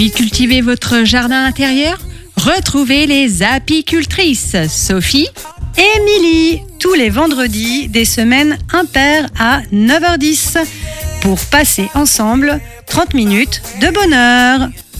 Et cultivez votre jardin intérieur? Retrouvez les apicultrices Sophie et Émilie, tous les vendredis des semaines impaires à 9h10 pour passer ensemble 30 minutes de bonheur.